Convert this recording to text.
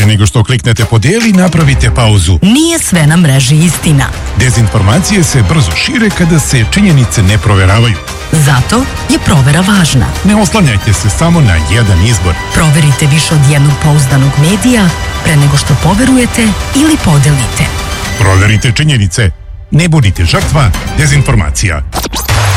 nego što kliknete podijeli, napravite pauzu. Nije sve na mreži istina. Dezinformacije se brzo šire kada se činjenice ne proveravaju. Zato je provera važna. Ne oslanjajte se samo na jedan izbor. Proverite više od jednog pouzdanog medija pre nego što poverujete ili podelite. Proverite činjenice. Ne budite žrtva dezinformacija.